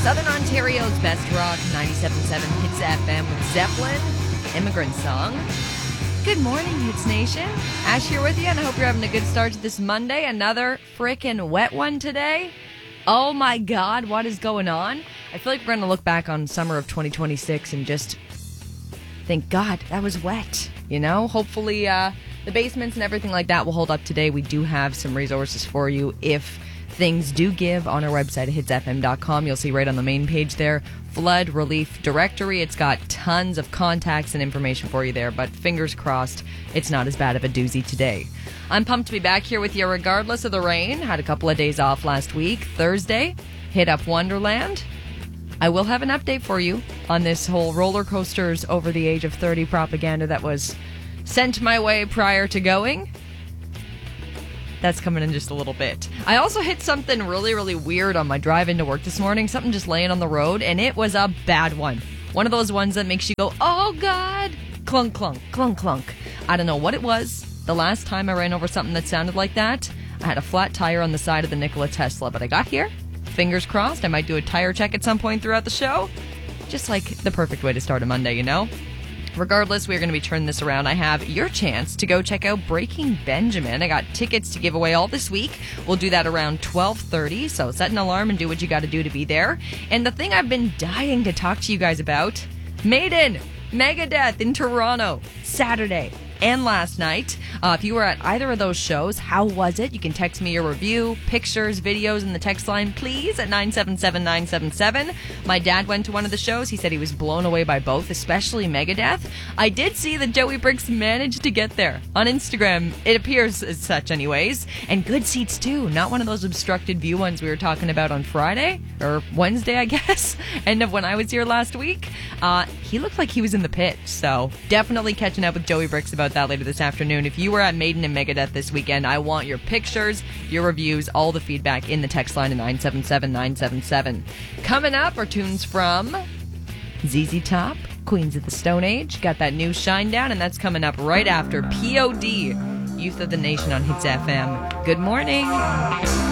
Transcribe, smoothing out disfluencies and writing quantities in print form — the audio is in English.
Southern Ontario's best rock, 97.7 Hits FM with Zeppelin, Immigrant Song. Good morning, Hits Nation. Ash here with you, and I hope you're having a good start to this Monday. Another frickin' wet one today. Oh my God, what is going on? I feel like we're going to look back on summer of 2026 and just think, God, that was wet. You know, hopefully the basements and everything like that will hold up today. We do have some resources for you if things do give on our website at hitsfm.com. You'll see right on the main page there, flood relief directory. It's got tons of contacts and information for you there, but fingers crossed it's not as bad of a doozy today. I'm pumped to be back here with you regardless of the rain. Had a couple of days off last week. Thursday, hit up Wonderland. I will have an update for you on this whole roller coasters over the age of 30 propaganda that was sent my way prior to going. That's coming in just a little bit. I also hit something really, really weird on my drive into work this morning. Something just laying on the road, and it was a bad one. One of those ones that makes you go, oh God, clunk, clunk, clunk, clunk. I don't know what it was. The last time I ran over something that sounded like that, I had a flat tire on the side of the Nikola Tesla, but I got here. Fingers crossed. I might do a tire check at some point throughout the show. Just like the perfect way to start a Monday, you know? Regardless, we're going to be turning this around. I have your chance to go check out Breaking Benjamin. I got tickets to give away all this week. We'll do that around 12:30, so set an alarm and do what you got to do to be there. And the thing I've been dying to talk to you guys about, Maiden, Megadeth in Toronto, Saturday and last night. If you were at either of those shows, how was it? You can text me your review, pictures, videos in the text line, please, at 977-977. My dad went to one of the shows. He said he was blown away by both, especially Megadeth. I did see that Joey Bricks managed to get there. On Instagram, it appears as such anyways. And good seats too. Not one of those obstructed view ones we were talking about on Friday, or Wednesday, I guess, end of when I was here last week. He looked like he was in the pit, so definitely catching up with Joey Bricks about that later this afternoon. If you were at Maiden and Megadeth this weekend, I want your pictures, your reviews, all the feedback in the text line at 977-977. Coming up are tunes from ZZ Top, Queens of the Stone Age, got that new Shine Down, and that's coming up right after POD, Youth of the Nation on Hits FM. Good morning.